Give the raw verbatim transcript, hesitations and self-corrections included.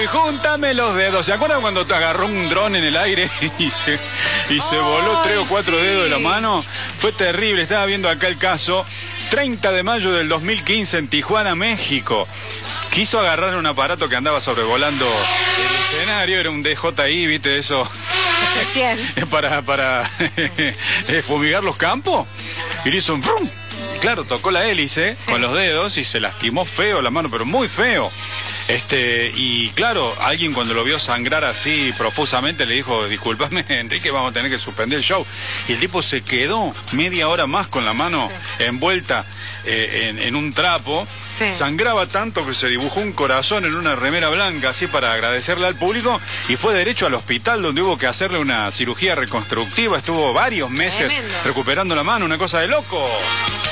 y júntame los dedos. ¿Se acuerdan cuando te agarró un dron en el aire y se, y se oh, voló tres o cuatro sí. dedos de la mano? Fue terrible. Estaba viendo acá el caso. treinta de mayo del dos mil quince en Tijuana, México. Quiso agarrar un aparato que andaba sobrevolando el escenario. Era un D J I, ¿viste eso? para para fumigar los campos. Y le hizo un brum. Claro, tocó la hélice sí. con los dedos y se lastimó feo la mano, pero muy feo. Este, y claro, alguien cuando lo vio sangrar así profusamente le dijo, discúlpame, Enrique, vamos a tener que suspender el show. Y el tipo se quedó media hora más con la mano sí. envuelta eh, en, en un trapo. Sí. Sangraba tanto que se dibujó un corazón en una remera blanca, así para agradecerle al público, y fue derecho al hospital donde hubo que hacerle una cirugía reconstructiva. Estuvo varios meses Tremendo. recuperando la mano, una cosa de loco.